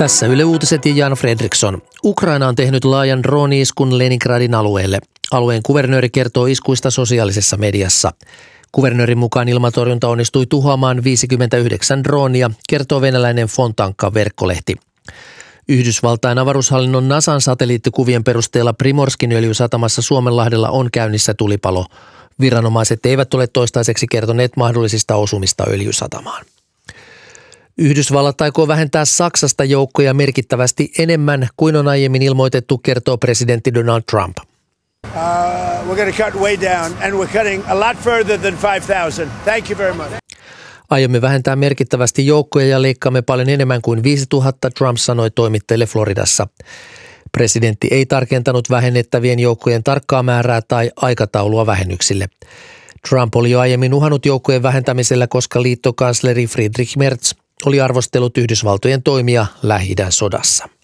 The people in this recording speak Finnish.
Tässä Yle Uutiset ja Jan Fredriksson. Ukraina on tehnyt laajan drooni-iskun Leningradin alueelle. Alueen kuvernööri kertoo iskuista sosiaalisessa mediassa. Kuvernöörin mukaan ilmatorjunta onnistui tuhoamaan 59 droonia, kertoo venäläinen Fontanka-verkkolehti. Yhdysvaltain avaruushallinnon NASAn satelliittikuvien perusteella Primorskin öljysatamassa Suomenlahdella on käynnissä tulipalo. Viranomaiset eivät ole toistaiseksi kertoneet mahdollisista osumista öljysatamaan. Yhdysvallat aikoo vähentää Saksasta joukkoja merkittävästi enemmän kuin on aiemmin ilmoitettu, kertoo presidentti Donald Trump. We're going to cut way down and we're cutting a lot further than 5,000. Thank you very much. Aiomme vähentää merkittävästi joukkoja ja leikkaamme paljon enemmän kuin 5,000, Trump sanoi toimittajille Floridassa. Presidentti ei tarkentanut vähennettävien joukkojen tarkkaa määrää tai aikataulua vähennyksille. Trump oli jo aiemmin uhannut joukkojen vähentämisellä, koska liittokansleri Friedrich Merz oli arvostellut Yhdysvaltojen toimia Lähi-idän sodassa.